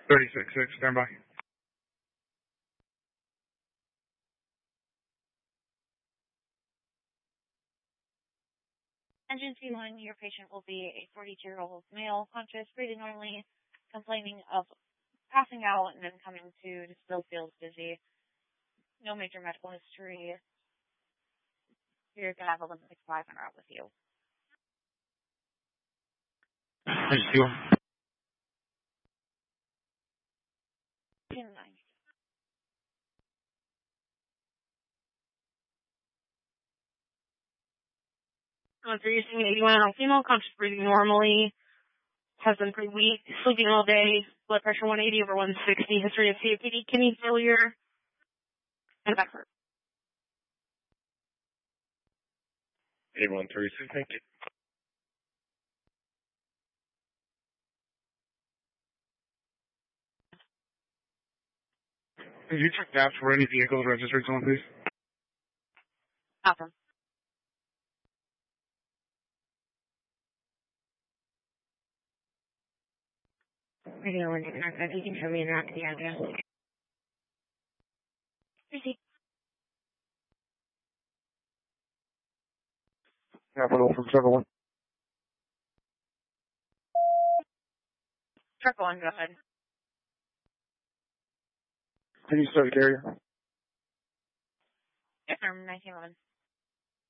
36-6, stand by. Engine C1, your patient will be a 42-year-old male, conscious, breathing normally, complaining of passing out and then coming to, still feels dizzy. No major medical history. You're going to have a Olympic 5 en route with you. Engine C1. 10-9. So you're seeing an 81-year-old female, conscious, breathing normally, has been pretty weak, sleeping all day, blood pressure 180/160, history of COPD, kidney failure, and back hurt. 81-36, thank you. Could you check maps for any vehicles registered to someone, please? Awesome. I don't know when it's not that. You can show me not the address. Receipt. Capital from 7-1. Truck 1, go ahead. Can you start the carrier? Yes, sir, 1911.